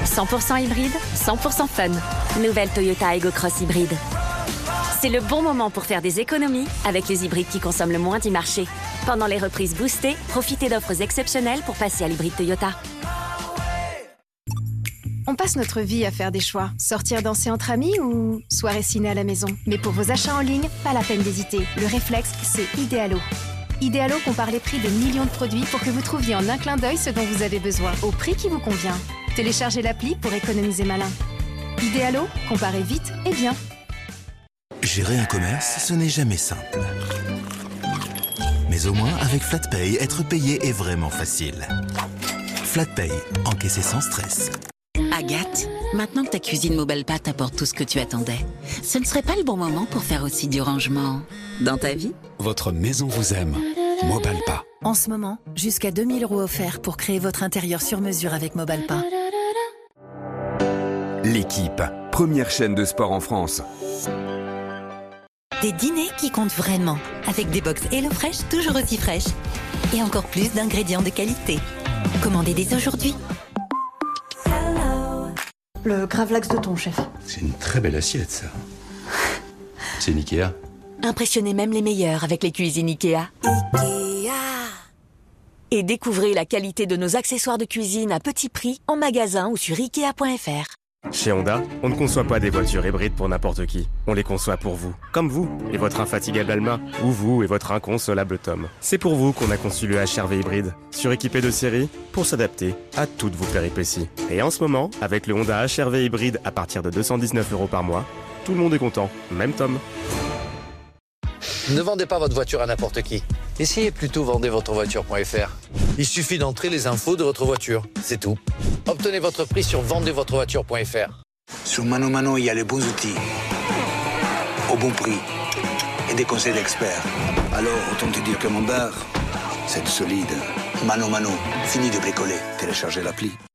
100% hybride, 100% fun. Nouvelle Toyota Aygo Cross hybride. C'est le bon moment pour faire des économies avec les hybrides qui consomment le moins du marché. Pendant les reprises boostées, profitez d'offres exceptionnelles pour passer à l'hybride Toyota. On passe notre vie à faire des choix. Sortir danser entre amis ou soirée ciné à la maison. Mais pour vos achats en ligne, pas la peine d'hésiter. Le réflexe, c'est Idealo. Idealo compare les prix de millions de produits pour que vous trouviez en un clin d'œil ce dont vous avez besoin, au prix qui vous convient. Téléchargez l'appli pour économiser malin. Idealo, comparez vite et bien. Gérer un commerce, ce n'est jamais simple. Mais au moins, avec FlatPay, être payé est vraiment facile. FlatPay, encaisser sans stress. Agathe, maintenant que ta cuisine Mobalpa t'apporte tout ce que tu attendais, ce ne serait pas le bon moment pour faire aussi du rangement dans ta vie? Votre maison vous aime. Mobalpa. En ce moment, jusqu'à 2 000 € offerts pour créer votre intérieur sur mesure avec Mobalpa. L'équipe, première chaîne de sport en France. Des dîners qui comptent vraiment, avec des box HelloFresh toujours aussi fraîches. Et encore plus d'ingrédients de qualité. Commandez dès aujourd'hui. Le gravlax de thon, chef. C'est une très belle assiette, ça. C'est une Ikea. Impressionnez même les meilleurs avec les cuisines Ikea. Ikea. Et découvrez la qualité de nos accessoires de cuisine à petit prix en magasin ou sur Ikea.fr. Chez Honda, on ne conçoit pas des voitures hybrides pour n'importe qui. On les conçoit pour vous, comme vous et votre infatigable Alma, ou vous et votre inconsolable Tom. C'est pour vous qu'on a conçu le HR-V hybride, suréquipé de série pour s'adapter à toutes vos péripéties. Et en ce moment, avec le Honda HR-V hybride à partir de 219 € par mois, tout le monde est content, même Tom. Ne vendez pas votre voiture à n'importe qui. Essayez plutôt vendezvotrevoiture.fr. Il suffit d'entrer les infos de votre voiture, c'est tout. Obtenez votre prix sur vendezvotrevoiture.fr. Sur Mano Mano, il y a les bons outils, au bon prix et des conseils d'experts. Alors, autant te dire que mon bar, c'est solide. Mano Mano, fini de bricoler. Téléchargez l'appli.